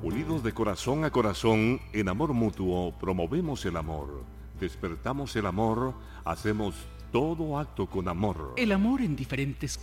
Unidos de corazón a corazón, en amor mutuo, promovemos el amor. Despertamos el amor, hacemos todo acto con amor. El amor en diferentes